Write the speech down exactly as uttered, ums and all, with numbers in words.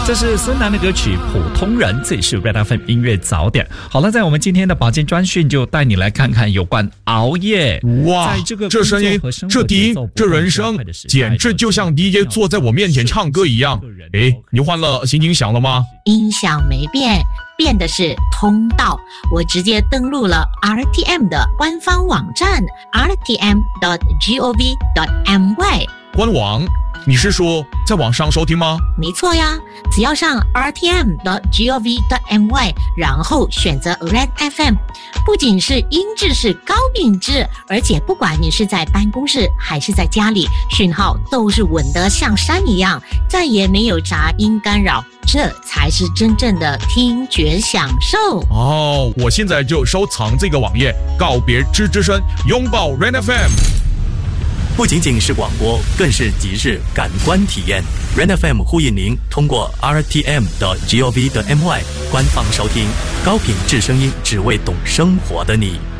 这是孙楠的歌曲《普通人》，这里是 Red F M 音乐早点。好了，在我们今天的保健专讯，就带你来看看有关熬夜。 哇， 在这个这声音，这低，这人声，简直就像 D J 坐在我面前唱歌一样。诶，你换了心情响了吗？ 音响没变，变的是通道。我直接登录了 R T M 的官方网站 r t m dot gov dot my。 官网？你是说在网上收听吗？ 没错呀，只要上 r t m dot gov dot my， 然后选择 Red F M， 不仅是音质是高品质，而且不管你是在办公室还是在家里，讯号都是稳得像山一样，再也没有杂音干扰，这才是真正的听觉享受。 哦，我现在就收藏这个网页，告别吱吱声，拥抱 Red F M。 不仅仅是广播，更是即日感官体验。Red F M 呼吁您通过 r t m dot gov dot my 官方收听高品质声音，只为懂生活的你。